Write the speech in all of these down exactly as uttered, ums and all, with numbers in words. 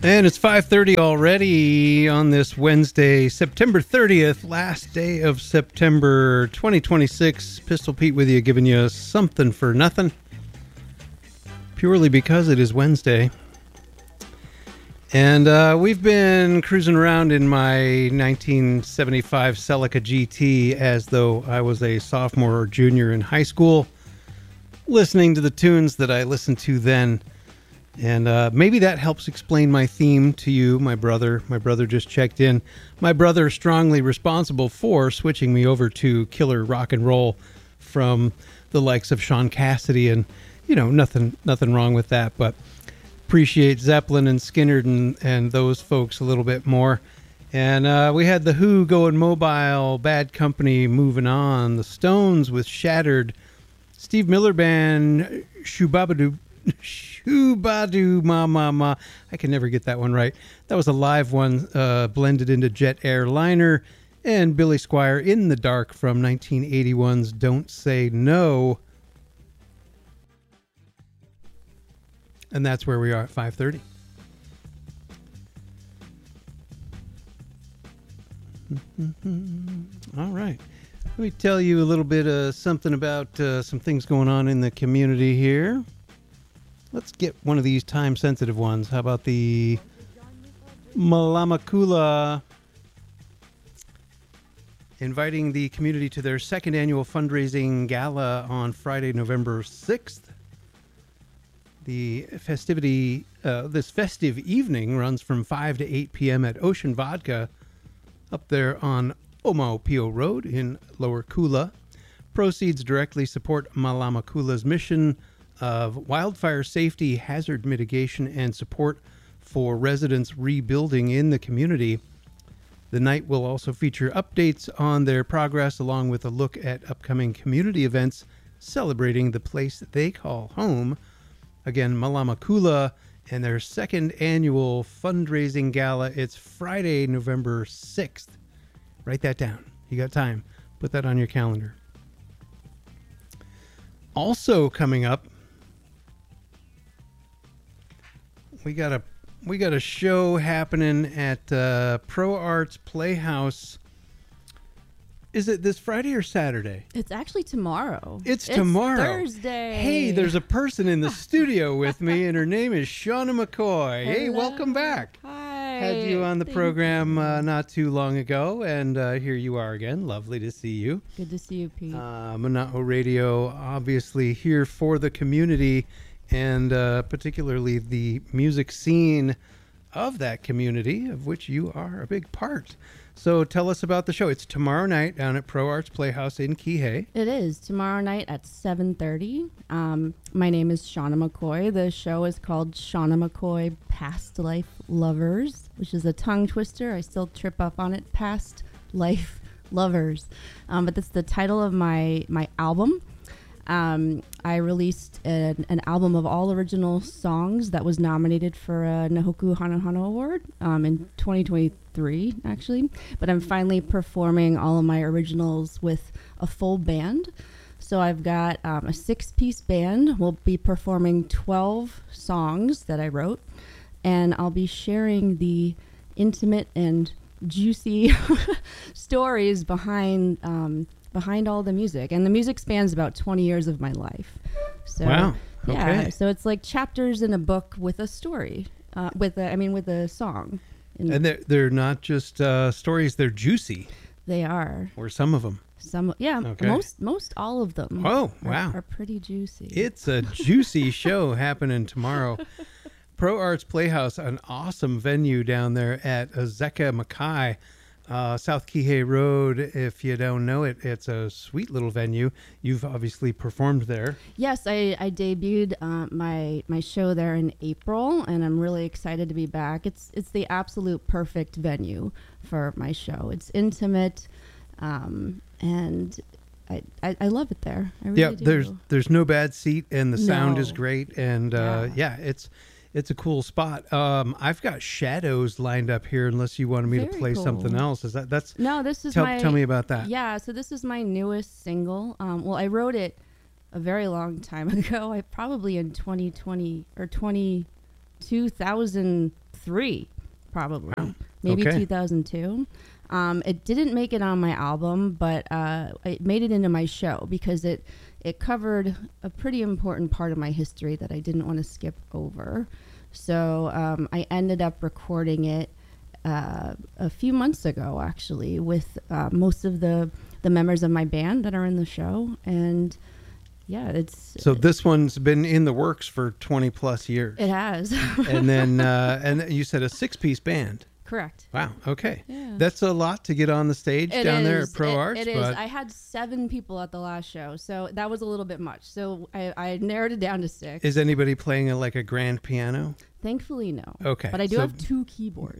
And it's five thirty already on this Wednesday, September thirtieth, last day of September twenty twenty-six. Pistol Pete with you, giving you something for nothing, purely because it is Wednesday. And uh, we've been cruising around in my nineteen seventy-five Celica G T as though I was a sophomore or junior in high school, listening to the tunes that I listened to then. And uh, maybe that helps explain my theme to you, my brother. My brother just checked in. My brother strongly responsible for switching me over to killer rock and roll from the likes of Sean Cassidy. And, you know, nothing nothing wrong with that. But appreciate Zeppelin and Skynyrd and, and those folks a little bit more. And uh, we had The Who going mobile, Bad Company moving on, The Stones with Shattered, Steve Miller Band, Shubabadoo. Shoo-ba-doo, ma-ma-ma. I can never get that one right. That was a live one, uh, blended into Jet Airliner, and Billy Squier in the Dark from nineteen eighty-one's Don't Say No. And that's where we are at five thirty. All right. Let me tell you a little bit of something about uh, some things going on in the community here. Let's get one of these time-sensitive ones. How about the Malamakula inviting the community to their second annual fundraising gala on Friday, November sixth. The festivity, uh, this festive evening runs from five to eight p.m. at Ocean Vodka up there on Omopio Road in Lower Kula. Proceeds directly support Malamakula's mission of wildfire safety, hazard mitigation, and support for residents rebuilding in the community. The night will also feature updates on their progress along with a look at upcoming community events celebrating the place that they call home. Again, Malamakula and their second annual fundraising gala. It's Friday, November sixth. Write that down. You got time. Put that on your calendar. Also coming up, We got a we got a show happening at uh, Pro Arts Playhouse. Is it this Friday or Saturday? It's actually tomorrow. It's, it's tomorrow. Thursday. Hey, there's a person in the studio with me, and her name is Shauna McCoy. Hello. Hey, welcome back. Hi. Had you on the Thank program you. uh, not too long ago, and uh, here you are again. Lovely to see you. Good to see you, Pete. Uh, Mana'o Radio, obviously here for the community, and uh, particularly the music scene of that community, of which you are a big part. So tell us about the show. It's tomorrow night down at Pro Arts Playhouse in Kihei. It is tomorrow night at seven thirty. Um, my name is Shauna McCoy. The show is called Shauna McCoy Past Life Lovers, which is a tongue twister. I still trip up on it. Past Life Lovers. Um, but that's the title of my, my album. Um, I released an, an album of all original songs that was nominated for a Nahoku Hano Hano Award um, in twenty twenty-three, actually. But I'm finally performing all of my originals with a full band. So I've got um, a six-piece band. We'll be performing twelve songs that I wrote, and I'll be sharing the intimate and juicy stories behind um, behind all the music. And the music spans about twenty years of my life. So, wow. Okay. Yeah, so it's like chapters in a book with a story, uh, with a, I mean, with a song. In And they're, they're not just uh, stories, they're juicy. They are. Or some of them. Some, yeah, Okay. most most all of them. Oh, are, wow. are pretty juicy. It's a juicy show happening tomorrow. Pro Arts Playhouse, an awesome venue down there at Azeka Makai, uh, South Kihei Road. If you don't know it, it's a sweet little venue. You've obviously performed there. Yes, I, I debuted uh, my my show there in April, and I'm really excited to be back. It's it's the absolute perfect venue for my show. It's intimate, um, and I, I I love it there. I really yeah, do. there's there's no bad seat, and the sound No. is great, and uh, yeah. yeah, it's it's a cool spot. Um, I've got Shadows lined up here, unless you wanted me Very to play cool. something else. Is that that's No, this is tell, my. tell me about that. Yeah, so this is my newest single. Um, well, I wrote it a very long time ago. I probably in twenty twenty or twenty two thousand three, probably. Wow. Maybe okay. two thousand two. Um, it didn't make it on my album, but uh, it made it into my show because it it covered a pretty important part of my history that I didn't want to skip over. So um, I ended up recording it uh, a few months ago, actually, with uh, most of the, the members of my band that are in the show. And yeah, it's... So this one's been in the works for twenty plus years. It has. And then, uh, and you said a six piece band. Correct. Wow. Okay. Yeah. That's a lot to get on the stage It down is. there at Pro it, Arts. It is. But I had seven people at the last show, so that was a little bit much. So I, I narrowed it down to six. is anybody playing a, like a grand piano? Thankfully, no. Okay. But I do so- have two keyboards.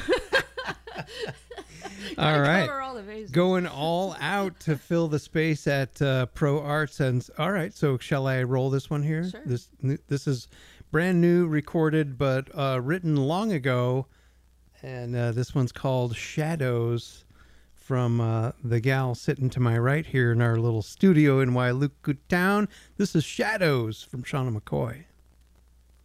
All right. Cover all the bases. Going all out to fill the space at uh, Pro Arts. And all right, so shall I roll this one here? Sure. This this is brand new, recorded, but uh, written long ago. And uh, this one's called Shadows, from uh, the gal sitting to my right here in our little studio in Wailuku Town. This is Shadows from Shauna McCoy.